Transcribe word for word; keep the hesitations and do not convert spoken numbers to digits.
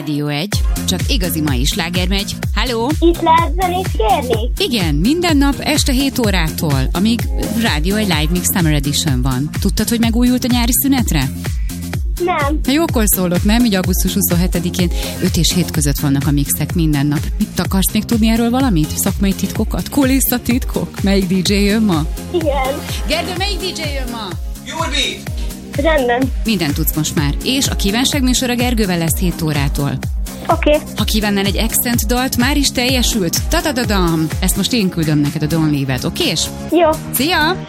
Rádió egy, csak igazi mai sláger megy. Halló? Itt lehet zenét kérni? Igen, minden nap este hét órától, amíg Rádió egy Live Mix Summer Edition van. Tudtad, hogy megújult a nyári szünetre? Nem. Ha jókor szólok, nem? Így augusztus huszonhetedikén öt és hét között vannak a mixek minden nap. Mit akarsz még tudni erről valamit? Szakmai titkokat? Kulisszatitkok? Melyik dé dzsé jön ma? Igen. Gergő, melyik dé dzsé jön ma? Jurbi! Rendben. Mindent tudsz most már. És a kívánság műsor a Gergővel lesz hét órától. Oké. Okay. Ha kívánnál egy accent dalt, már is teljesült. Ta-ta-ta-dam! Ezt most én küldöm neked a Don't Leave It, okés? Jó. Szia!